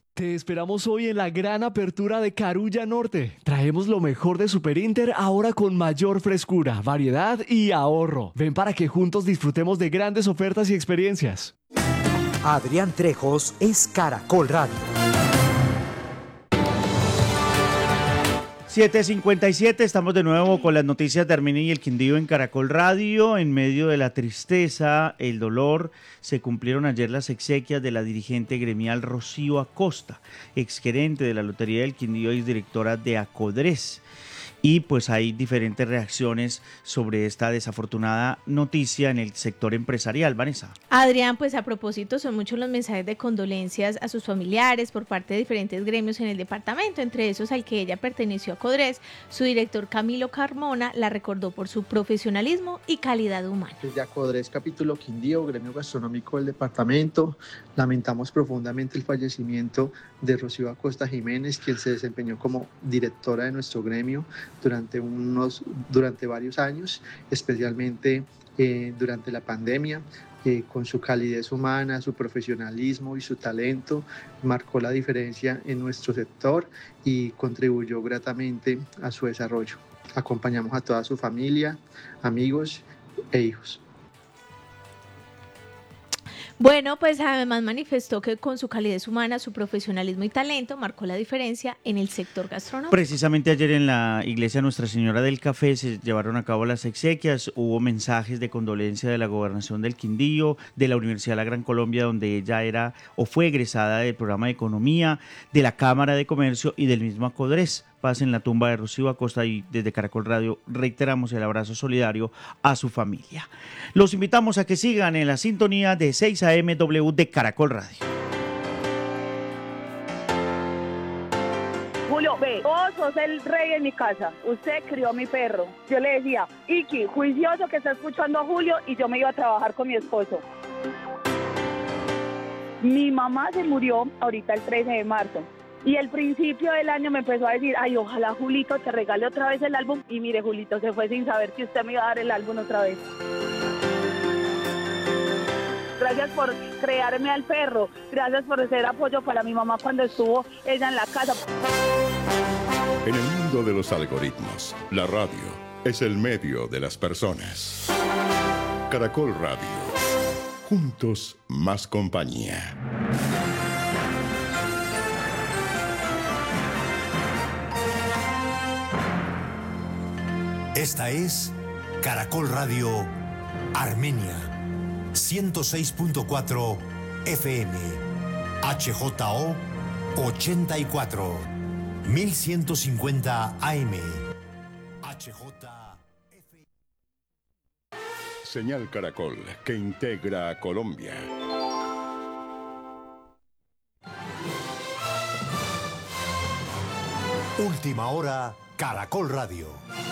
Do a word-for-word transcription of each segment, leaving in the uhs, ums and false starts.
Te esperamos hoy en la gran apertura de Carulla Norte. Traemos lo mejor de Super Inter ahora con mayor frescura, variedad y ahorro. Ven para que juntos disfrutemos de grandes ofertas y experiencias. Adrián Trejos es Caracol Radio. siete cincuenta y siete, estamos de nuevo con las noticias de Armenia y el Quindío en Caracol Radio. En medio de la tristeza, el dolor, se cumplieron ayer las exequias de la dirigente gremial Rocío Acosta, exgerente de la Lotería del Quindío y directora de Acodres. Y pues hay diferentes reacciones sobre esta desafortunada noticia en el sector empresarial. Vanessa. Adrián, pues a propósito, son muchos los mensajes de condolencias a sus familiares por parte de diferentes gremios en el departamento, entre esos al que ella perteneció a Codres. Su director Camilo Carmona la recordó por su profesionalismo y calidad humana. Desde Acodres, capítulo Quindío, gremio gastronómico del departamento, lamentamos profundamente el fallecimiento de Rocío Acosta Jiménez, quien se desempeñó como directora de nuestro gremio durante, unos, durante varios años, especialmente eh, durante la pandemia. Eh, con su calidez humana, su profesionalismo y su talento, marcó la diferencia en nuestro sector y contribuyó gratamente a su desarrollo. Acompañamos a toda su familia, amigos e hijos. Bueno, pues además manifestó que con su calidez humana, su profesionalismo y talento marcó la diferencia en el sector gastronómico. Precisamente ayer en la iglesia Nuestra Señora del Café se llevaron a cabo las exequias, hubo mensajes de condolencia de la Gobernación del Quindío, de la Universidad de la Gran Colombia, donde ella era o fue egresada del programa de Economía, de la Cámara de Comercio y del mismo Acodres. Paz en la tumba de Rocío Acosta y desde Caracol Radio reiteramos el abrazo solidario a su familia. Los invitamos a que sigan en la sintonía de seis A M W de Caracol Radio. Julio, ve, vos sos el rey en mi casa, usted crió a mi perro. Yo le decía, Iki, juicioso que está escuchando a Julio, y yo me iba a trabajar con mi esposo. Mi mamá se murió ahorita el trece de marzo. Y el principio del año me empezó a decir, ay, ojalá Julito te regale otra vez el álbum. Y mire, Julito se fue sin saber que usted me iba a dar el álbum otra vez. Gracias por crearme al perro. Gracias por ser apoyo para mi mamá cuando estuvo ella en la casa. En el mundo de los algoritmos, la radio es el medio de las personas. Caracol Radio. Juntos, más compañía. Esta es Caracol Radio Armenia, ciento seis punto cuatro F M, H J O ochenta y cuatro, mil ciento cincuenta A M, H J F. Señal Caracol, que integra a Colombia. Última hora, Caracol Radio.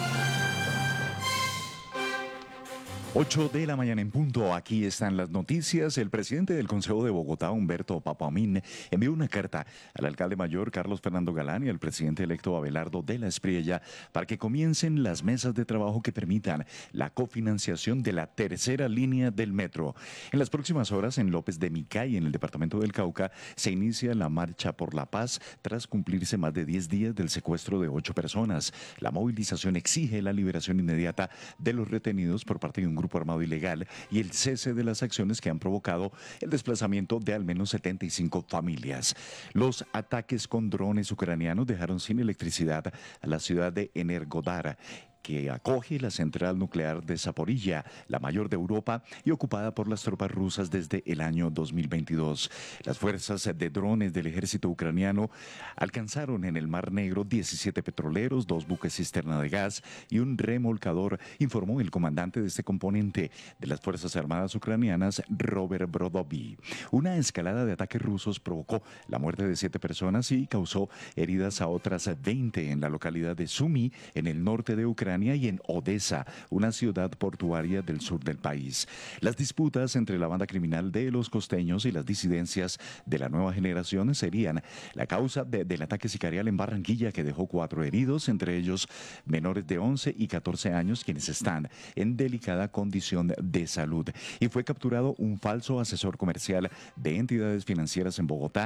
ocho de la mañana en punto, aquí están las noticias. El presidente del Consejo de Bogotá, Humberto Papamín, envió una carta al alcalde mayor Carlos Fernando Galán y al presidente electo Abelardo de la Espriella para que comiencen las mesas de trabajo que permitan la cofinanciación de la tercera línea del metro. En las próximas horas, en López de Micay, en el departamento del Cauca, se inicia la Marcha por la Paz tras cumplirse más de diez días del secuestro de ocho personas. La movilización exige la liberación inmediata de los retenidos por parte de un grupo armado ilegal y el cese de las acciones que han provocado el desplazamiento de al menos setenta y cinco familias. Los ataques con drones ucranianos dejaron sin electricidad a la ciudad de Energodar, que acoge la central nuclear de Zaporilla, la mayor de Europa y ocupada por las tropas rusas desde el año dos mil veintidós. Las fuerzas de drones del ejército ucraniano alcanzaron en el Mar Negro diecisiete petroleros, dos buques cisterna de gas y un remolcador, informó el comandante de este componente de las Fuerzas Armadas ucranianas, Robert Brodovy. Una escalada de ataques rusos provocó la muerte de siete personas y causó heridas a otras veinte en la localidad de Sumy, en el norte de Ucrania, y en Odessa, una ciudad portuaria del sur del país. Las disputas entre la banda criminal de los costeños y las disidencias de la nueva generación serían la causa de, del ataque sicarial en Barranquilla, que dejó cuatro heridos, entre ellos menores de once y catorce años, quienes están en delicada condición de salud. Y fue capturado un falso asesor comercial de entidades financieras en Bogotá,